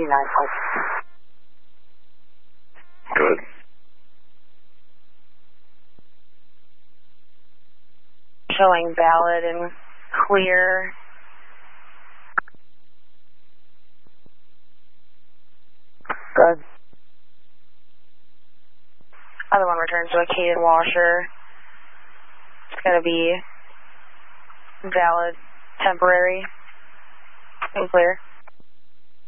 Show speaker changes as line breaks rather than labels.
Good.
Showing valid and clear.
Good.
Other one returns to a Caden washer. It's going to be valid, temporary, and clear.